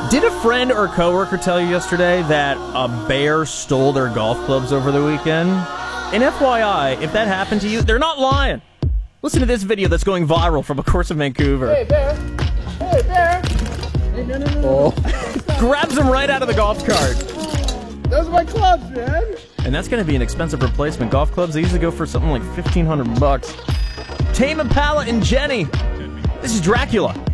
Did a friend or coworker tell you yesterday that a bear stole their golf clubs over the weekend? And FYI, if that happened to you, they're not lying. Listen to this video that's going viral from a course in Vancouver. Hey, bear! Hey, bear! Hey, no. Grabs him right out of the golf cart. Those are my clubs, man! And that's going to be an expensive replacement. Golf clubs, they usually go for something like $1,500. Tame Impala and Jenny. This is Dracula.